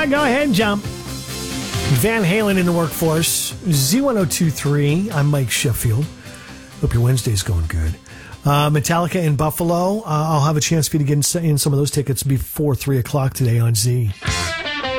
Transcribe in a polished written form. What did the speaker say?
Yeah, go ahead and jump. Van Halen in the workforce. Z1023. I'm Mike Sheffield. Hope your Wednesday's going good. Metallica in Buffalo. I'll have a chance for you to get in some of those tickets before 3 o'clock today on Z.